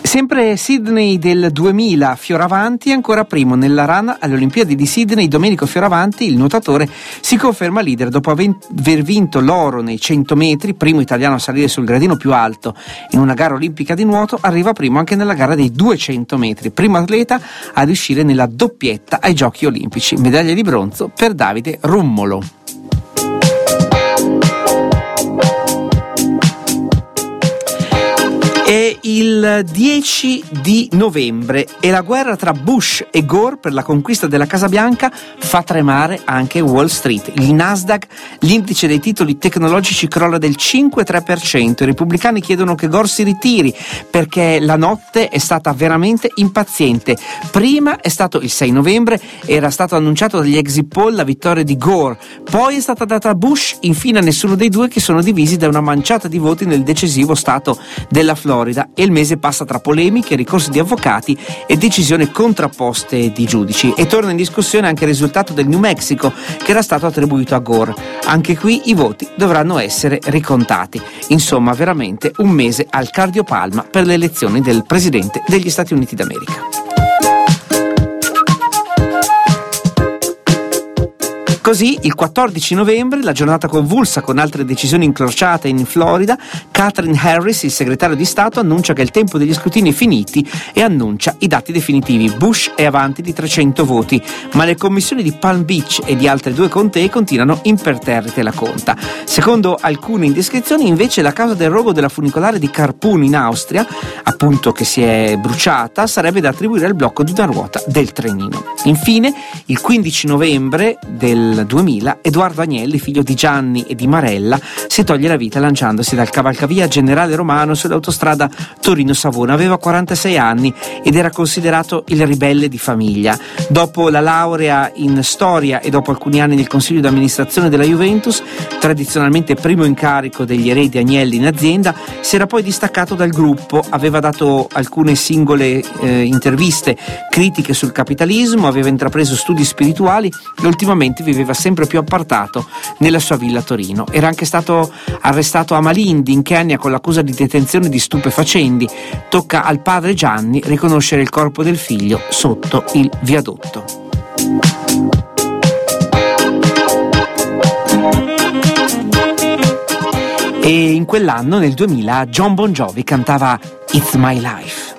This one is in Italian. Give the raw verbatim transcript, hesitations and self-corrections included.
Sempre Sydney del duemila, Fioravanti ancora primo nella run alle Olimpiadi di Sydney. Domenico Fioravanti, il nuotatore, si conferma leader dopo aver vinto l'oro nei cento metri, primo italiano a salire sul gradino più alto in una gara olimpica di nuoto. Arriva primo anche nella gara dei duecento metri, primo atleta ad uscire nella doppietta ai Giochi Olimpici. Medaglia di bronzo per Davide Rummolo. È il dieci di novembre e la guerra tra Bush e Gore per la conquista della Casa Bianca fa tremare anche Wall Street. Il Nasdaq, l'indice dei titoli tecnologici, crolla del cinque virgola tre per cento. I repubblicani chiedono che Gore si ritiri perché la notte è stata veramente impaziente. Prima è stato il sei novembre, era stato annunciato dagli exit poll la vittoria di Gore, poi è stata data a Bush, infine a nessuno dei due, che sono divisi da una manciata di voti nel decisivo stato della Florida. E il mese passa tra polemiche, ricorsi di avvocati e decisioni contrapposte di giudici, e torna in discussione anche il risultato del New Mexico che era stato attribuito a Gore. Anche qui i voti dovranno essere ricontati. Insomma, veramente un mese al cardiopalma per le elezioni del presidente degli Stati Uniti d'America. Così, il quattordici novembre, la giornata convulsa con altre decisioni incrociate in Florida, Katherine Harris, il segretario di Stato, annuncia che il tempo degli scrutini è finiti e annuncia i dati definitivi. Bush è avanti di trecento voti, ma le commissioni di Palm Beach e di altre due contee continuano imperterrite la conta. Secondo alcune indiscrezioni, invece, la causa del rogo della funicolare di Carpun in Austria, appunto che si è bruciata, sarebbe da attribuire al blocco di una ruota del trenino. Infine, il quindici novembre del duemila, Edoardo Agnelli, figlio di Gianni e di Marella, si toglie la vita lanciandosi dal cavalcavia Generale Romano sull'autostrada Torino-Savona. Aveva quarantasei anni ed era considerato il ribelle di famiglia. Dopo la laurea in storia e dopo alcuni anni nel consiglio di amministrazione della Juventus, tradizionalmente primo incarico degli eredi Agnelli in azienda, si era poi distaccato dal gruppo. Aveva dato alcune singole eh, interviste critiche sul capitalismo, aveva intrapreso studi spirituali e ultimamente viveva sempre più appartato nella sua villa a Torino. Era anche stato arrestato a Malindi, in Kenya, con l'accusa di detenzione di stupefacenti. Tocca al padre Gianni riconoscere il corpo del figlio sotto il viadotto. E in quell'anno, nel duemila, John Bon Jovi cantava It's My Life.